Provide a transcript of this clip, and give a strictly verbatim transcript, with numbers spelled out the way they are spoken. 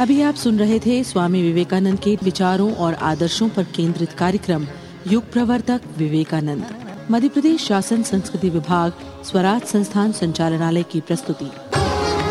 अभी आप सुन रहे थे स्वामी विवेकानंद के विचारों और आदर्शों पर केंद्रित कार्यक्रम युग प्रवर्तक विवेकानंद। मध्य प्रदेश शासन संस्कृति विभाग, स्वराज संस्थान संचालनालय की प्रस्तुति।